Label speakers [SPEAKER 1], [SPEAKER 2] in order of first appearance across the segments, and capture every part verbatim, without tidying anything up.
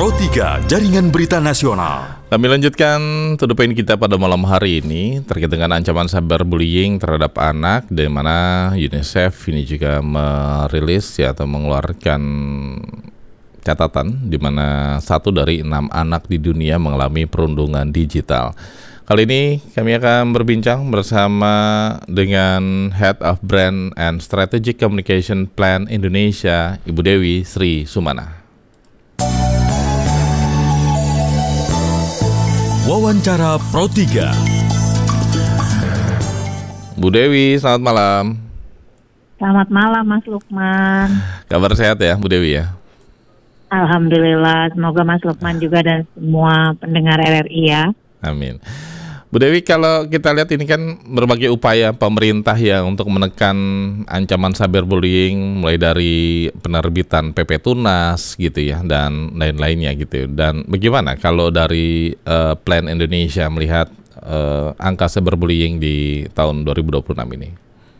[SPEAKER 1] Pro tiga, Jaringan Berita Nasional.
[SPEAKER 2] Kami lanjutkan to the point kita pada malam hari ini terkait dengan ancaman cyberbullying terhadap anak, di mana UNICEF ini juga merilis ya atau mengeluarkan catatan di mana satu dari enam anak di dunia mengalami perundungan digital. Kali ini kami akan berbincang bersama dengan Head of Brand and Strategic Communication Plan Indonesia, Ibu Dewi Sri Sumana.
[SPEAKER 1] Wawancara Pro tiga.
[SPEAKER 2] Bu Dewi, selamat malam.
[SPEAKER 3] Selamat malam Mas Lukman.
[SPEAKER 2] Kabar sehat ya Bu Dewi ya?
[SPEAKER 3] Alhamdulillah, semoga Mas Lukman juga dan semua pendengar R R I ya.
[SPEAKER 2] Amin. Bu Dewi, kalau kita lihat ini kan berbagai upaya pemerintah ya untuk menekan ancaman cyberbullying, mulai dari penerbitan P P Tunas gitu ya dan lain-lainnya gitu. Dan bagaimana kalau dari uh, Plan Indonesia melihat uh, angka cyberbullying di tahun dua ribu dua puluh enam ini?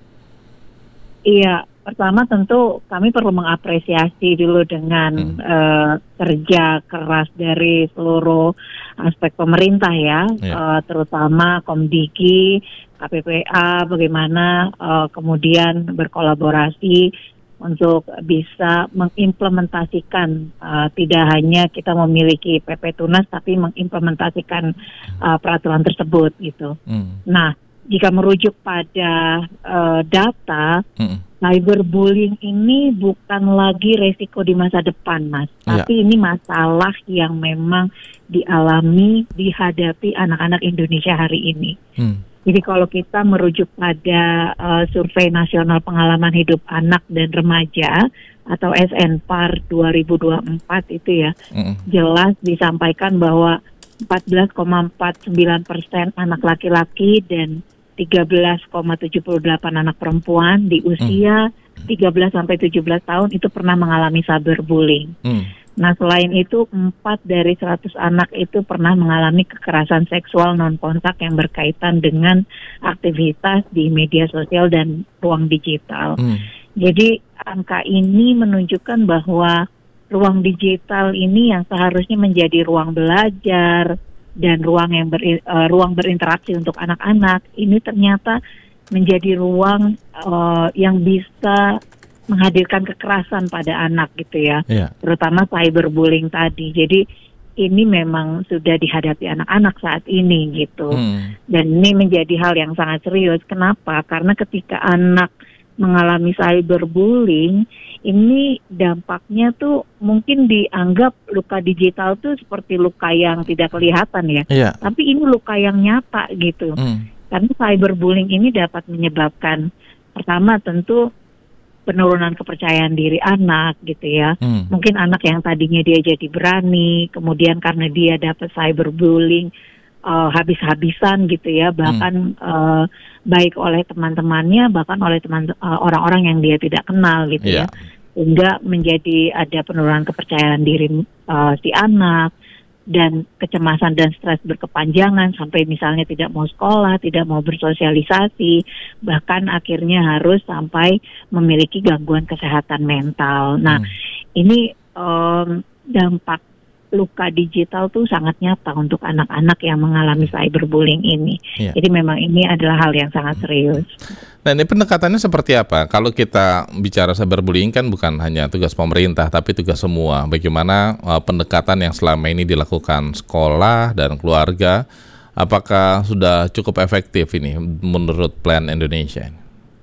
[SPEAKER 3] Iya, pertama tentu kami perlu mengapresiasi dulu dengan hmm. uh, kerja keras dari seluruh aspek pemerintah ya, yeah. uh, terutama Komdiki, K P P A, bagaimana uh, kemudian berkolaborasi untuk bisa mengimplementasikan, uh, tidak hanya kita memiliki P P Tunas, tapi mengimplementasikan uh, peraturan tersebut gitu. Hmm. Nah, jika merujuk pada uh, data, hmm. cyberbullying ini bukan lagi resiko di masa depan, Mas. Ya. Tapi ini masalah yang memang dialami, dihadapi anak-anak Indonesia hari ini. Hmm. Jadi kalau kita merujuk pada uh, survei nasional pengalaman hidup anak dan remaja atau S N P A R dua ribu dua puluh empat itu ya, hmm. jelas disampaikan bahwa empat belas koma empat sembilan persen anak laki-laki dan tiga belas koma tujuh delapan anak perempuan di usia hmm. tiga belas sampai tujuh belas tahun itu pernah mengalami cyberbullying. Hmm. Nah, selain itu empat dari seratus anak itu pernah mengalami kekerasan seksual non kontak yang berkaitan dengan aktivitas di media sosial dan ruang digital. Hmm. Jadi angka ini menunjukkan bahwa ruang digital ini yang seharusnya menjadi ruang belajar dan ruang yang ber, uh, ruang berinteraksi untuk anak-anak ini ternyata menjadi ruang uh, yang bisa menghadirkan kekerasan pada anak gitu ya, yeah. terutama cyberbullying tadi. Jadi ini memang sudah dihadapi anak-anak saat ini gitu, hmm. dan ini menjadi hal yang sangat serius. Kenapa? Karena ketika anak mengalami cyberbullying, ini dampaknya tuh mungkin dianggap luka digital tuh seperti luka yang tidak kelihatan ya, yeah. tapi ini luka yang nyata gitu. Mm. Karena cyberbullying ini dapat menyebabkan pertama tentu penurunan kepercayaan diri anak gitu ya. Mm. Mungkin anak yang tadinya dia jadi berani, kemudian karena dia dapat cyberbullying Uh, habis-habisan gitu ya, bahkan hmm. uh, baik oleh teman-temannya, bahkan oleh teman uh, orang-orang yang dia tidak kenal gitu yeah. ya, sehingga menjadi ada penurunan kepercayaan diri uh, si anak dan kecemasan dan stres berkepanjangan sampai misalnya tidak mau sekolah, tidak mau bersosialisasi, bahkan akhirnya harus sampai memiliki gangguan kesehatan mental. Nah, hmm. ini um, dampak luka digital tuh sangat nyata untuk anak-anak yang mengalami cyberbullying ini. Ya. Jadi memang ini adalah hal yang sangat serius.
[SPEAKER 2] Nah, ini pendekatannya seperti apa? Kalau kita bicara cyberbullying kan bukan hanya tugas pemerintah, tapi tugas semua. Bagaimana uh, pendekatan yang selama ini dilakukan sekolah dan keluarga, apakah sudah cukup efektif ini menurut Plan Indonesia?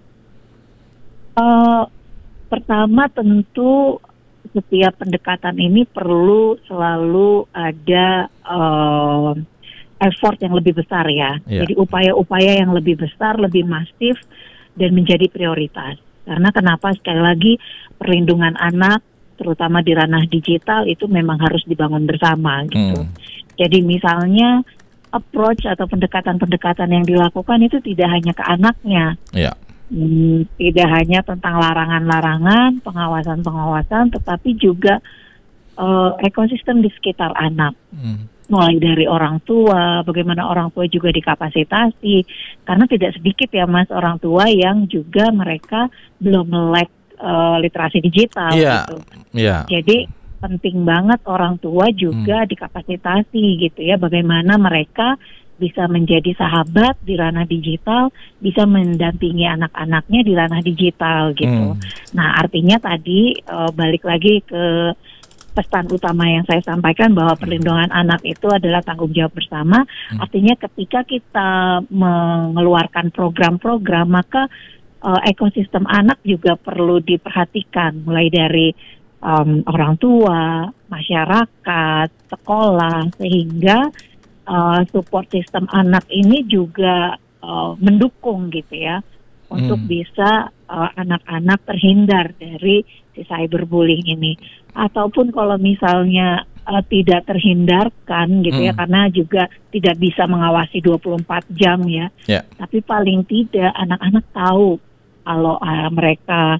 [SPEAKER 3] Uh, pertama tentu setiap pendekatan ini perlu selalu ada uh, effort yang lebih besar ya. Yeah. Jadi upaya-upaya yang lebih besar, lebih masif dan menjadi prioritas. Karena kenapa? Sekali lagi perlindungan anak, terutama di ranah digital itu memang harus dibangun bersama gitu. Hmm. Jadi misalnya approach atau pendekatan-pendekatan yang dilakukan itu tidak hanya ke anaknya. Yeah. Hmm, tidak hanya tentang larangan-larangan, pengawasan-pengawasan, tetapi juga uh, ekosistem di sekitar anak. Hmm. Mulai dari orang tua, bagaimana orang tua juga dikapasitasi, karena tidak sedikit ya Mas orang tua yang juga mereka belum melek uh, literasi digital.
[SPEAKER 2] Yeah.
[SPEAKER 3] Gitu.
[SPEAKER 2] Yeah.
[SPEAKER 3] Jadi penting banget orang tua juga hmm. dikapasitasi gitu ya, bagaimana mereka bisa menjadi sahabat di ranah digital, bisa mendampingi anak-anaknya di ranah digital gitu. Hmm. Nah, artinya tadi uh, balik lagi ke pesan utama yang saya sampaikan bahwa perlindungan anak itu adalah tanggung jawab bersama. Hmm. Artinya ketika kita mengeluarkan program-program, maka uh, ekosistem anak juga perlu diperhatikan, mulai dari um, orang tua, masyarakat, sekolah, sehingga Uh, support sistem anak ini juga uh, mendukung gitu ya hmm. untuk bisa uh, anak-anak terhindar dari si cyberbullying ini. Ataupun kalau misalnya uh, tidak terhindarkan gitu hmm. ya, karena juga tidak bisa mengawasi dua puluh empat jam ya. Yeah. Tapi paling tidak anak-anak tahu kalau uh, mereka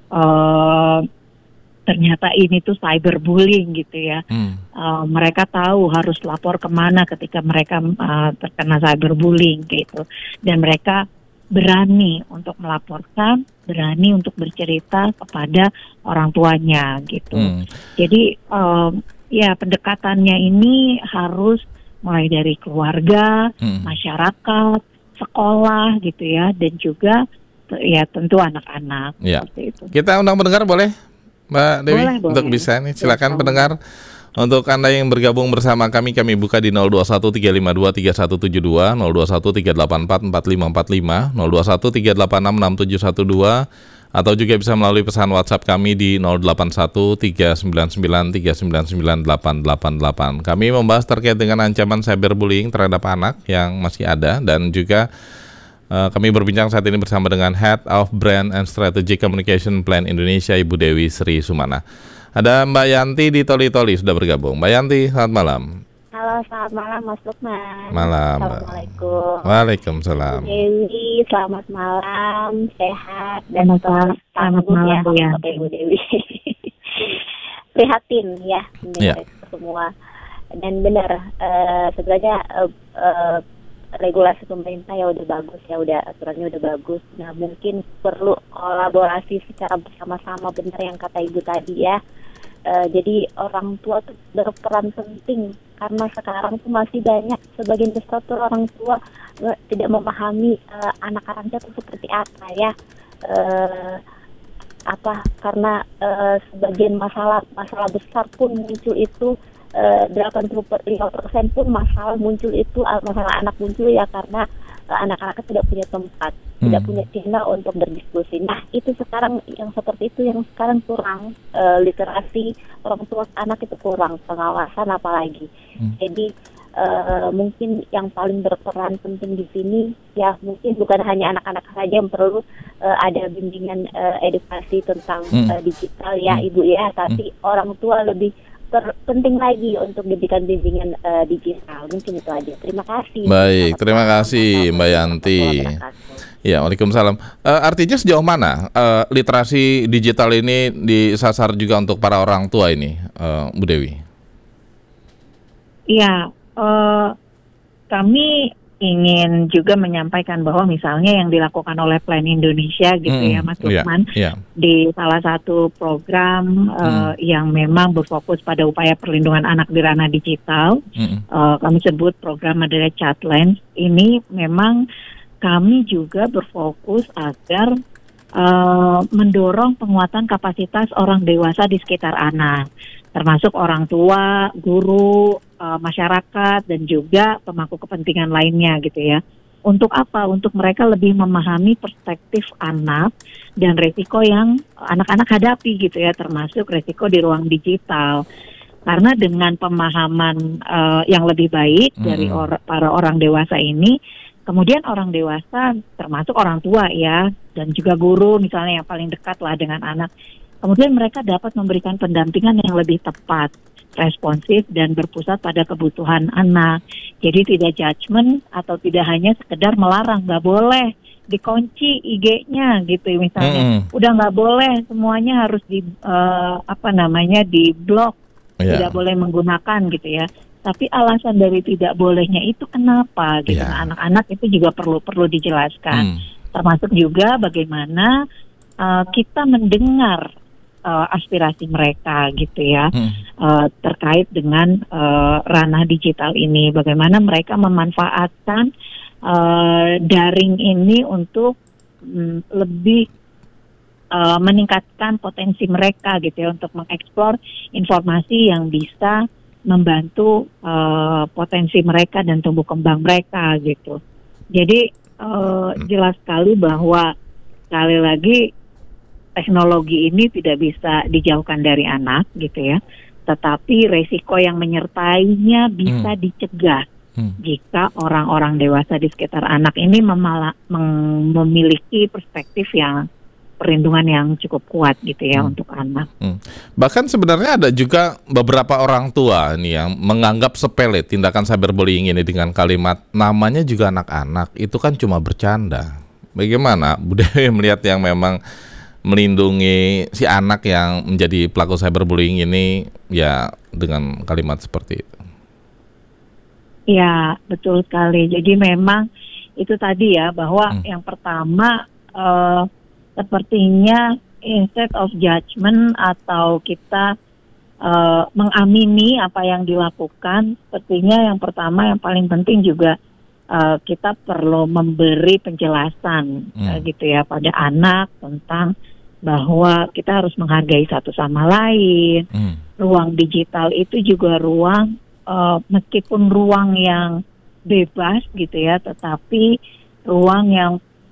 [SPEAKER 3] uh, ternyata ini tuh cyberbullying gitu ya. Hmm. Uh, mereka tahu harus lapor kemana ketika mereka uh, terkena cyberbullying gitu. Dan mereka berani untuk melaporkan, berani untuk bercerita kepada orang tuanya gitu. Hmm. Jadi um, ya pendekatannya ini harus mulai dari keluarga, hmm. masyarakat, sekolah gitu ya, dan juga ya tentu anak-anak.
[SPEAKER 2] Ya.
[SPEAKER 3] Seperti itu.
[SPEAKER 2] Kita undang pendengar boleh? Mbak Dewi,
[SPEAKER 3] boleh,
[SPEAKER 2] untuk
[SPEAKER 3] boleh.
[SPEAKER 2] bisa nih, silakan pendengar. Untuk Anda yang bergabung bersama kami, kami buka di nol dua satu tiga lima dua tiga satu tujuh dua, nol dua satu tiga delapan empat empat lima empat lima, nol dua satu tiga delapan enam enam tujuh satu dua, atau juga bisa melalui pesan WhatsApp kami di nol delapan satu tiga sembilan sembilan tiga sembilan sembilan delapan delapan delapan. Kami membahas terkait dengan ancaman cyberbullying terhadap anak yang masih ada, dan juga Uh, kami berbincang saat ini bersama dengan Head of Brand and Strategic Communication Plan Indonesia, Ibu Dewi Sri Sumana. Ada Mbak Yanti di Toli-Toli sudah bergabung. Mbak Yanti, selamat malam.
[SPEAKER 4] Halo, selamat malam Mas Lukman.
[SPEAKER 2] Malam.
[SPEAKER 4] Assalamualaikum.
[SPEAKER 2] Waalaikumsalam.
[SPEAKER 4] Ibu Dewi, selamat malam, sehat dan
[SPEAKER 3] selamat, selamat malam ya.
[SPEAKER 4] Oke, Ibu Dewi. Prihatin ya,
[SPEAKER 2] ya.
[SPEAKER 4] semua. Dan benar, uh, sebenarnya uh, uh, regulasi pemerintah ya udah bagus ya, udah aturannya udah bagus. Nah, mungkin perlu kolaborasi secara bersama-sama, benar yang kata Ibu tadi ya. Uh, jadi orang tua tuh berperan penting, karena sekarang tuh masih banyak sebagian besar tuh orang tua uh, tidak memahami uh, anak-anaknya tuh seperti apa ya. Uh, apa karena uh, sebagian masalah masalah besar pun muncul itu delapan puluh lima persen pun masalah muncul itu masalah anak muncul ya karena uh, anak-anak tidak punya tempat, hmm. tidak punya channel untuk berdiskusi. Nah, itu sekarang yang seperti itu yang sekarang kurang, uh, literasi orang tua anak itu kurang, pengawasan apalagi. Hmm. Jadi uh, mungkin yang paling berperan penting di sini ya mungkin bukan hanya anak-anak saja yang perlu uh, ada bimbingan uh, edukasi tentang hmm. uh, digital ya hmm. Ibu ya, tapi hmm. orang tua lebih penting lagi untuk diberikan bimbingan uh, digital. Mungkin itu aja. Terima kasih.
[SPEAKER 2] Baik, terima kasih Mbak Yanti. Ya, waalaikumsalam. Uh, artinya sejauh mana uh, literasi digital ini disasar juga untuk para orang tua ini, uh, Bu Dewi?
[SPEAKER 3] Iya, uh, kami ingin juga menyampaikan bahwa misalnya yang dilakukan oleh Plan Indonesia gitu hmm, ya Mas Lukman, yeah, yeah. di salah satu program uh, hmm. yang memang berfokus pada upaya perlindungan anak di ranah digital, hmm. uh, kami sebut program adalah Chatlands. Ini memang kami juga berfokus agar uh, mendorong penguatan kapasitas orang dewasa di sekitar anak, termasuk orang tua, guru, uh, masyarakat, dan juga pemangku kepentingan lainnya gitu ya. Untuk apa? Untuk mereka lebih memahami perspektif anak dan resiko yang anak-anak hadapi gitu ya, termasuk resiko di ruang digital. Karena dengan pemahaman uh, yang lebih baik hmm. dari or- para orang dewasa ini, kemudian orang dewasa termasuk orang tua ya, dan juga guru misalnya yang paling dekat lah dengan anak, kemudian mereka dapat memberikan pendampingan yang lebih tepat, responsif, dan berpusat pada kebutuhan anak. Jadi tidak judgement atau tidak hanya sekedar melarang, nggak boleh dikunci I G-nya gitu misalnya, mm. udah nggak boleh, semuanya harus di uh, apa namanya di blok, yeah. tidak boleh menggunakan gitu ya. Tapi alasan dari tidak bolehnya itu kenapa gitu, yeah. nah, anak-anak itu juga perlu perlu dijelaskan, mm. termasuk juga bagaimana uh, kita mendengar uh, aspirasi mereka gitu ya,
[SPEAKER 2] Hmm.
[SPEAKER 3] uh, terkait dengan uh, ranah digital ini, bagaimana mereka memanfaatkan uh, daring ini untuk um, lebih uh, meningkatkan potensi mereka gitu ya, untuk mengeksplor informasi yang bisa membantu uh, potensi mereka dan tumbuh kembang mereka gitu. Jadi uh, jelas sekali bahwa sekali lagi teknologi ini tidak bisa dijauhkan dari anak gitu ya, tetapi resiko yang menyertainya bisa
[SPEAKER 2] Hmm.
[SPEAKER 3] dicegah
[SPEAKER 2] Hmm.
[SPEAKER 3] jika orang-orang dewasa di sekitar anak ini memala- mem- memiliki perspektif yang perlindungan yang cukup kuat gitu ya
[SPEAKER 2] Hmm.
[SPEAKER 3] untuk anak.
[SPEAKER 2] Hmm. Bahkan sebenarnya ada juga beberapa orang tua nih yang menganggap sepele tindakan cyberbullying ini dengan kalimat namanya juga anak-anak, itu kan cuma bercanda. Bagaimana Bu Dewi melihat yang memang melindungi si anak yang menjadi pelaku cyberbullying ini ya dengan kalimat seperti itu?
[SPEAKER 3] Ya, betul sekali. Jadi memang itu tadi ya, bahwa
[SPEAKER 2] Hmm.
[SPEAKER 3] yang pertama eh, sepertinya instead of judgment atau kita eh, mengamini apa yang dilakukan, sepertinya yang pertama yang paling penting juga eh, kita perlu memberi penjelasan
[SPEAKER 2] Hmm.
[SPEAKER 3] eh, gitu ya pada anak tentang bahwa kita harus menghargai satu sama lain.
[SPEAKER 2] Hmm.
[SPEAKER 3] Ruang digital itu juga ruang eh, meskipun ruang yang bebas gitu ya, tetapi ruang yang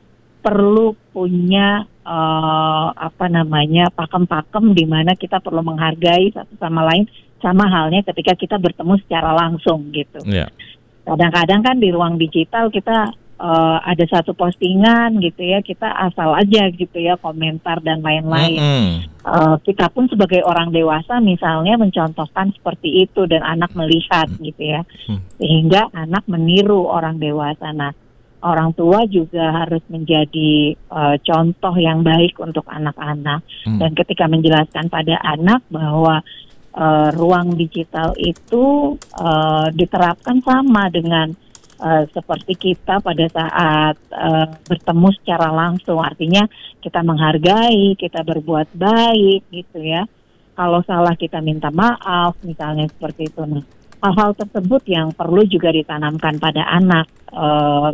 [SPEAKER 3] perlu punya uh, apa namanya pakem-pakem di mana kita perlu menghargai satu sama lain, sama halnya ketika kita bertemu secara langsung gitu.
[SPEAKER 2] Ya.
[SPEAKER 3] Kadang-kadang kan di ruang digital kita uh, ada satu postingan gitu ya, kita asal aja gitu ya komentar dan lain-lain.
[SPEAKER 2] Mm-mm.
[SPEAKER 3] Uh, kita pun sebagai orang dewasa misalnya mencontohkan seperti itu dan anak melihat gitu ya,
[SPEAKER 2] Hmm.
[SPEAKER 3] sehingga anak meniru orang dewasa. Nah, orang tua juga harus menjadi uh, contoh yang baik untuk anak-anak.
[SPEAKER 2] Hmm.
[SPEAKER 3] Dan ketika menjelaskan pada anak bahwa uh, ruang digital itu uh, diterapkan sama dengan uh, seperti kita pada saat uh, bertemu secara langsung, artinya kita menghargai, kita berbuat baik gitu ya. Kalau salah kita minta maaf, misalnya seperti itu. Nah, hal-hal tersebut yang perlu juga ditanamkan pada anak uh,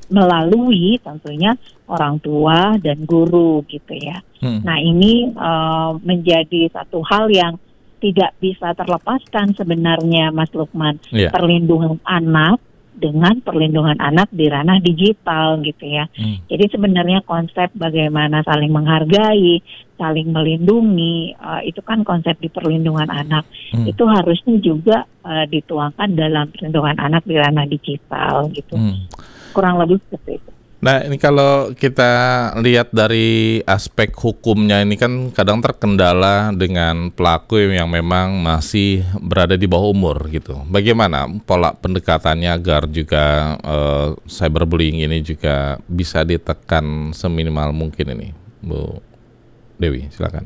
[SPEAKER 3] melalui tentunya orang tua dan guru gitu ya.
[SPEAKER 2] Hmm.
[SPEAKER 3] Nah ini uh, menjadi satu hal yang tidak bisa terlepaskan sebenarnya Mas Lukman,
[SPEAKER 2] Iya.
[SPEAKER 3] perlindungan anak dengan perlindungan anak di ranah digital gitu ya.
[SPEAKER 2] Hmm.
[SPEAKER 3] Jadi sebenarnya konsep bagaimana saling menghargai, saling melindungi, uh, itu kan konsep di perlindungan anak.
[SPEAKER 2] Hmm.
[SPEAKER 3] Itu harusnya juga uh, dituangkan dalam perlindungan anak di ranah digital gitu.
[SPEAKER 2] Hmm.
[SPEAKER 3] Kurang lebih seperti itu.
[SPEAKER 2] Nah ini kalau kita lihat dari aspek hukumnya ini kan kadang terkendala dengan pelaku yang memang masih berada di bawah umur gitu. Bagaimana pola pendekatannya agar juga eh, cyberbullying ini juga bisa ditekan seminimal mungkin ini, Bu Dewi, silakan.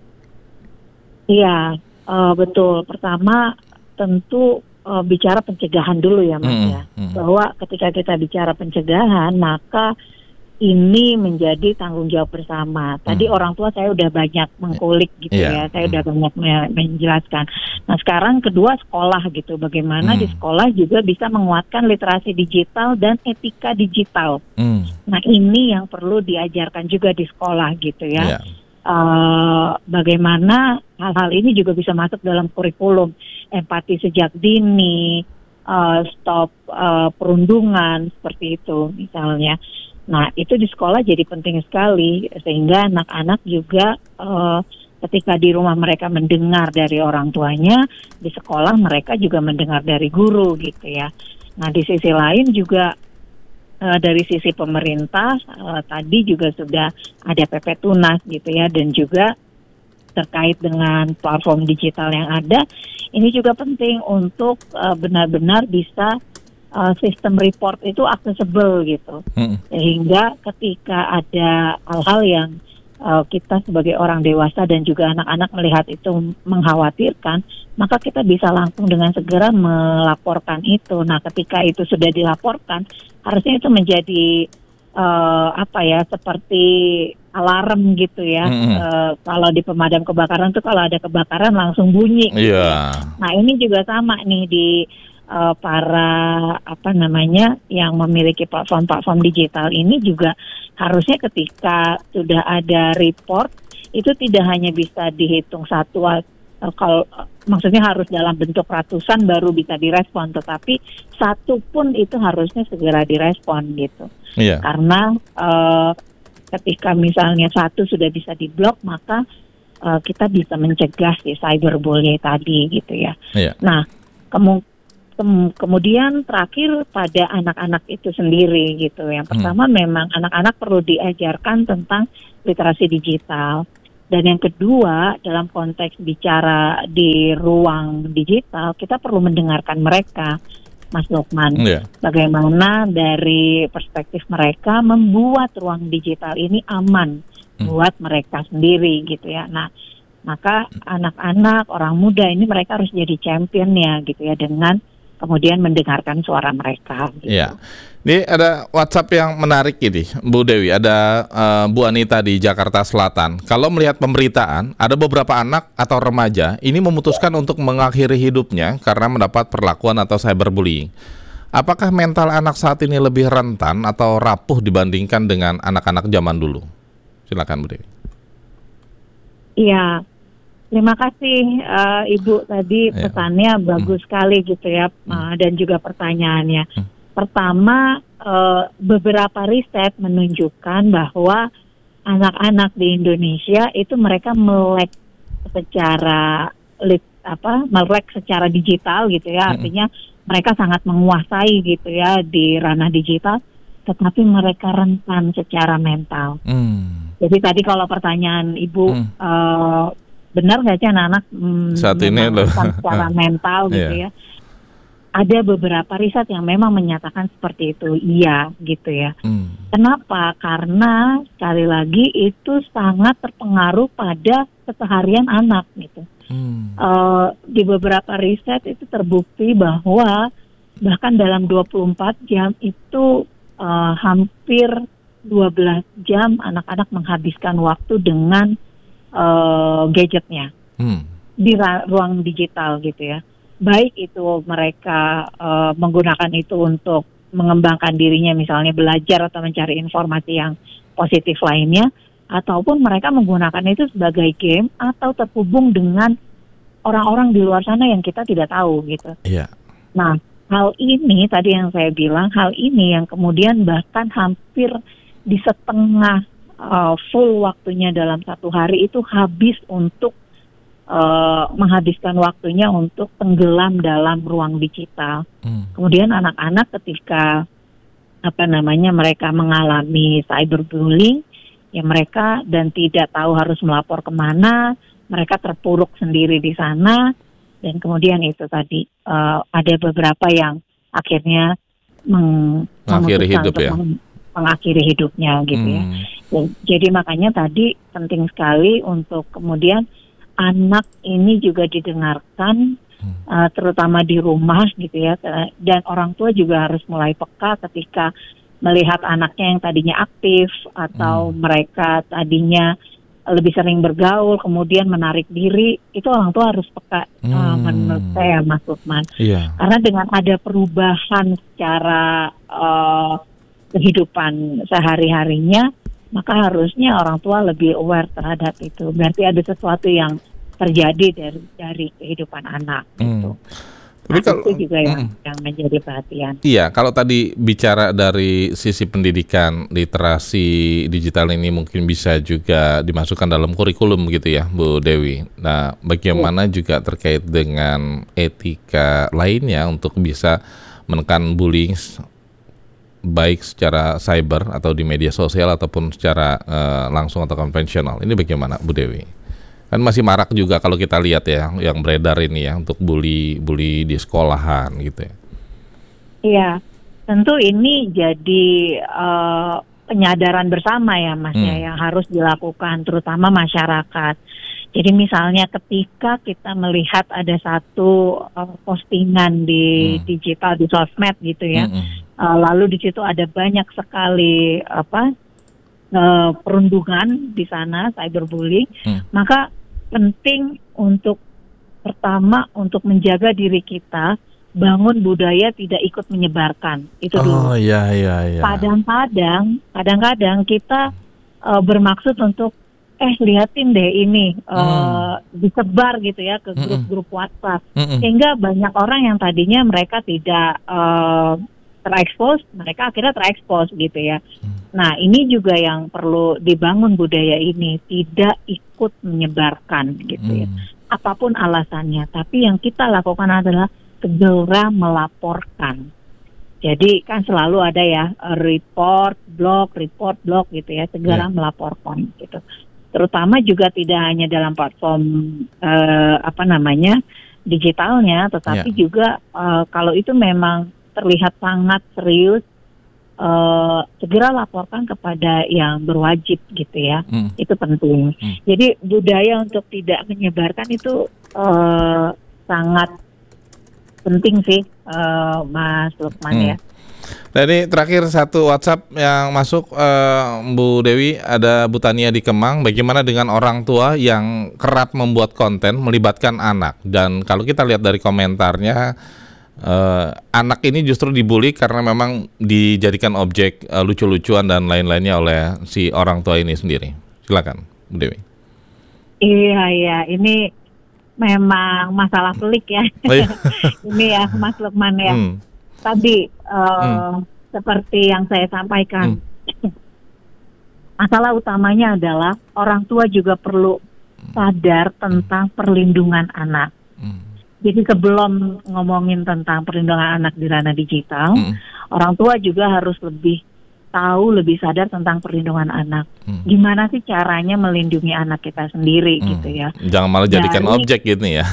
[SPEAKER 3] Iya, uh, betul. Pertama tentu Uh, bicara pencegahan dulu ya Mas
[SPEAKER 2] Hmm,
[SPEAKER 3] ya,
[SPEAKER 2] hmm.
[SPEAKER 3] bahwa ketika kita bicara pencegahan maka ini menjadi tanggung jawab bersama. Tadi
[SPEAKER 2] Hmm.
[SPEAKER 3] orang tua saya udah banyak mengkulik gitu
[SPEAKER 2] Iya.
[SPEAKER 3] ya, saya
[SPEAKER 2] Hmm.
[SPEAKER 3] udah banyak me- menjelaskan. Nah sekarang kedua sekolah gitu, bagaimana
[SPEAKER 2] Hmm.
[SPEAKER 3] di sekolah juga bisa menguatkan literasi digital dan etika digital.
[SPEAKER 2] Hmm.
[SPEAKER 3] Nah ini yang perlu diajarkan juga di sekolah gitu ya.
[SPEAKER 2] Iya.
[SPEAKER 3] Uh, bagaimana hal-hal ini juga bisa masuk dalam kurikulum, empati sejak dini, uh, stop uh, perundungan seperti itu misalnya. Nah itu di sekolah jadi penting sekali sehingga anak-anak juga uh, ketika di rumah mereka mendengar dari orang tuanya, di sekolah mereka juga mendengar dari guru gitu ya. Nah di sisi lain juga Uh, dari sisi pemerintah uh, tadi juga sudah ada P P Tunas gitu ya, dan juga terkait dengan platform digital yang ada, ini juga penting untuk uh, benar-benar bisa uh, sistem report itu accessible gitu,
[SPEAKER 2] Hmm.
[SPEAKER 3] sehingga ketika ada hal-hal yang uh, kita sebagai orang dewasa dan juga anak-anak melihat itu mengkhawatirkan, maka kita bisa langsung dengan segera melaporkan itu. Nah ketika itu sudah dilaporkan, harusnya itu menjadi uh, apa ya seperti alarm gitu ya.
[SPEAKER 2] Mm-hmm.
[SPEAKER 3] Uh, kalau di pemadam kebakaran tuh kalau ada kebakaran langsung bunyi. Gitu
[SPEAKER 2] Yeah.
[SPEAKER 3] ya. Nah ini juga sama nih di uh, para apa namanya yang memiliki platform-platform digital ini juga harusnya ketika sudah ada report itu tidak hanya bisa dihitung satu uh, kalau uh, maksudnya harus dalam bentuk ratusan baru bisa direspon, tetapi satu pun itu harusnya segera direspon gitu.
[SPEAKER 2] Yeah.
[SPEAKER 3] Karena uh, ketika misalnya satu sudah bisa diblok, maka uh, kita bisa mencegah si cyberbully tadi gitu ya.
[SPEAKER 2] Yeah.
[SPEAKER 3] Nah, kemu- kem- kemudian terakhir pada anak-anak itu sendiri gitu. Yang pertama hmm. memang anak-anak perlu diajarkan tentang literasi digital. Dan yang kedua, dalam konteks bicara di ruang digital, kita perlu mendengarkan mereka. Mas Lukman, yeah. bagaimana dari perspektif mereka membuat ruang digital ini aman hmm. buat mereka sendiri gitu ya. Nah, maka anak-anak, orang muda ini mereka harus jadi champion ya gitu ya dengan kemudian mendengarkan suara mereka. Gitu.
[SPEAKER 2] Yeah. Ini ada WhatsApp yang menarik ini, Bu Dewi. Ada uh, Bu Anita di Jakarta Selatan. Kalau melihat pemberitaan, ada beberapa anak atau remaja ini memutuskan untuk mengakhiri hidupnya karena mendapat perlakuan atau cyberbullying. Apakah mental anak saat ini lebih rentan atau rapuh dibandingkan dengan anak-anak zaman dulu? Silakan Bu Dewi.
[SPEAKER 3] Iya, terima kasih uh, Ibu tadi
[SPEAKER 2] ya.
[SPEAKER 3] Pesannya bagus hmm. sekali gitu ya, hmm. uh, dan juga pertanyaannya. Hmm. Pertama, uh, beberapa riset menunjukkan bahwa anak-anak di Indonesia itu mereka melek secara lit, apa melek secara digital gitu ya, artinya mereka sangat menguasai gitu ya di ranah digital, tetapi mereka rentan secara mental. Hmm. Jadi tadi kalau pertanyaan Ibu hmm. uh, benar nggak sih anak-anak mm,
[SPEAKER 2] saat ini loh
[SPEAKER 3] secara mental gitu yeah. ya? Ada beberapa riset yang memang menyatakan seperti itu, iya gitu ya. Hmm. Kenapa? Karena sekali lagi itu sangat terpengaruh pada keseharian anak gitu. Hmm. Uh, di beberapa riset itu terbukti bahwa bahkan dalam dua puluh empat jam itu uh, hampir dua belas jam anak-anak menghabiskan waktu dengan uh, gadgetnya hmm. di ra- ruang digital gitu ya. Baik itu mereka uh, menggunakan itu untuk mengembangkan dirinya, misalnya belajar atau mencari informasi yang positif lainnya, ataupun mereka menggunakan itu sebagai game atau terhubung dengan orang-orang di luar sana yang kita tidak tahu gitu. Yeah. Nah, hal ini tadi yang saya bilang, hal ini yang kemudian bahkan hampir di setengah uh, full waktunya dalam satu hari itu habis untuk Uh, menghabiskan waktunya untuk tenggelam dalam ruang digital. Hmm. Kemudian anak-anak ketika apa namanya mereka mengalami cyberbullying, ya mereka dan tidak tahu harus melapor kemana, mereka terpuruk sendiri di sana, dan kemudian itu tadi uh, ada beberapa yang akhirnya meng-
[SPEAKER 2] mengakhiri hidup ya.
[SPEAKER 3] Meng- mengakhiri hidupnya gitu hmm. ya. Jadi makanya tadi penting sekali untuk kemudian anak ini juga didengarkan, hmm. uh, terutama di rumah gitu ya, dan orang tua juga harus mulai peka ketika melihat anaknya yang tadinya aktif atau hmm. mereka tadinya lebih sering bergaul, kemudian menarik diri, itu orang tua harus peka hmm. uh, menurut saya, Mas Lukman. Yeah. Karena dengan ada perubahan secara uh, kehidupan sehari-harinya, maka harusnya orang tua lebih aware terhadap itu. Berarti ada sesuatu yang terjadi dari dari kehidupan anak hmm. gitu. Tapi nah, kalau, itu juga yang, mm, yang menjadi perhatian.
[SPEAKER 2] Iya, kalau tadi bicara dari sisi pendidikan, literasi digital ini mungkin bisa juga dimasukkan dalam kurikulum gitu ya, Bu Dewi. Nah, bagaimana hmm. juga terkait dengan etika lainnya untuk bisa menekan bullying baik secara cyber atau di media sosial ataupun secara uh, langsung atau konvensional. Ini bagaimana, Bu Dewi? Kan masih marak juga kalau kita lihat ya yang beredar ini ya untuk bully bully di sekolahan gitu ya. Iya,
[SPEAKER 3] tentu ini jadi uh, penyadaran bersama ya Mas hmm. ya yang harus dilakukan terutama masyarakat. Jadi misalnya ketika kita melihat ada satu uh, postingan di hmm. digital di sosmed gitu ya. Hmm. Uh, lalu di situ ada banyak sekali apa uh, perundungan di sana, cyberbullying, hmm. maka penting untuk pertama untuk menjaga diri kita, bangun budaya tidak ikut menyebarkan. Itu dulu.
[SPEAKER 2] Oh iya iya iya.
[SPEAKER 3] Kadang-kadang, kadang-kadang kita uh, bermaksud untuk eh liatin deh ini uh, hmm. disebar gitu ya ke grup-grup WhatsApp, hmm. sehingga banyak orang yang tadinya mereka tidak uh, terekspos, mereka akhirnya terekspos gitu ya. Hmm. Nah ini juga yang perlu dibangun budaya ini, tidak ikut menyebarkan gitu ya. Hmm. Apapun alasannya, tapi yang kita lakukan adalah segera melaporkan. Jadi kan selalu ada ya report, blog, report, blog gitu ya, segera yeah. melaporkan gitu. Terutama juga tidak hanya dalam platform uh, apa namanya digitalnya, tetapi yeah. juga uh, kalau itu memang terlihat sangat serius, uh, segera laporkan kepada yang berwajib gitu ya, mm. itu penting. Mm. Jadi budaya untuk tidak menyebarkan itu uh, sangat penting sih, uh, Mas Lukman mm. ya.
[SPEAKER 2] Jadi terakhir satu WhatsApp yang masuk, uh, Bu Dewi, ada Bu Tania di Kemang. Bagaimana dengan orang tua yang kerap membuat konten melibatkan anak? Dan kalau kita lihat dari komentarnya, uh, anak ini justru dibully karena memang dijadikan objek uh, lucu-lucuan dan lain-lainnya oleh si orang tua ini sendiri. Silakan, Bu Dewi.
[SPEAKER 3] Iya iya, ini memang masalah pelik ya. Oh, iya. Ini ya, Mas Lukman ya. Hmm. Tadi uh, hmm. seperti yang saya sampaikan, hmm. masalah utamanya adalah orang tua juga perlu sadar tentang perlindungan anak. Hmm. Jadi sebelum ngomongin tentang perlindungan anak di ranah digital, hmm. orang tua juga harus lebih tahu, lebih sadar tentang perlindungan anak. Hmm. Gimana sih caranya melindungi anak kita sendiri hmm. gitu ya.
[SPEAKER 2] Jangan malah jadikan dari, objek gitu ya.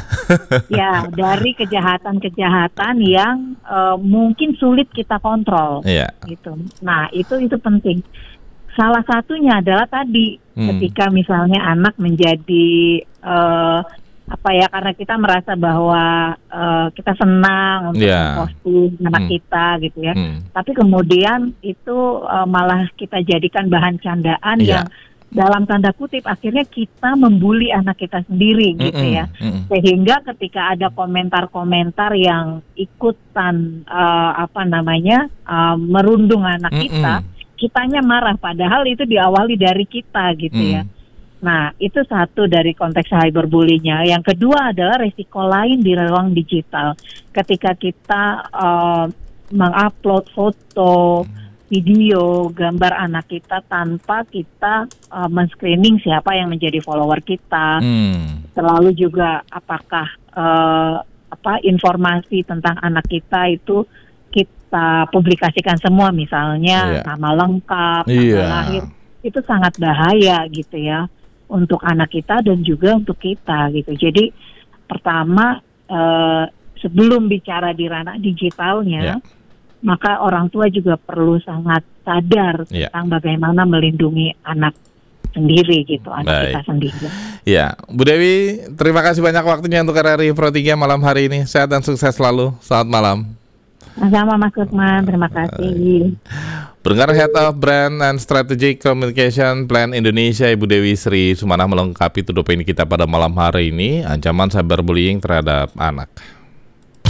[SPEAKER 3] Ya, dari kejahatan-kejahatan yang uh, mungkin sulit kita kontrol.
[SPEAKER 2] Yeah.
[SPEAKER 3] Gitu. Nah, itu itu penting. Salah satunya adalah tadi hmm. ketika misalnya anak menjadi uh, apa ya, karena kita merasa bahwa uh, kita senang untuk yeah. memposting anak hmm. kita gitu ya, hmm. tapi kemudian itu uh, malah kita jadikan bahan candaan yeah. yang dalam tanda kutip akhirnya kita membuli anak kita sendiri mm-mm. gitu ya, mm-mm. sehingga ketika ada komentar-komentar yang ikutan uh, apa namanya uh, merundung anak mm-mm. kita, kitanya marah padahal itu diawali dari kita gitu mm. ya. Nah, itu satu dari konteks cyberbullying-nya. Yang kedua adalah resiko lain di ruang digital. Ketika kita uh, mengupload foto, video, gambar anak kita tanpa kita uh, men-screening siapa yang menjadi follower kita. Hmm. Selalu juga apakah uh, apa informasi tentang anak kita itu kita publikasikan semua, misalnya yeah. nama lengkap, tanggal yeah. lahir. Itu sangat bahaya gitu ya, untuk anak kita dan juga untuk kita gitu. Jadi pertama eh, sebelum bicara di ranah digitalnya, yeah. maka orang tua juga perlu sangat sadar yeah. tentang bagaimana melindungi anak sendiri gitu, anak Baik. kita sendiri.
[SPEAKER 2] Ya, Bu Dewi, terima kasih banyak waktunya untuk R R I Pro tiga malam hari ini. Sehat dan sukses selalu. Selamat malam.
[SPEAKER 3] Sama Mas Lukman, terima kasih.
[SPEAKER 2] Pendengar Head of Brand and Strategic Communication Plan Indonesia, Ibu Dewi Sri Sumanah melengkapi tutup ini kita pada malam hari ini, ancaman cyberbullying terhadap anak.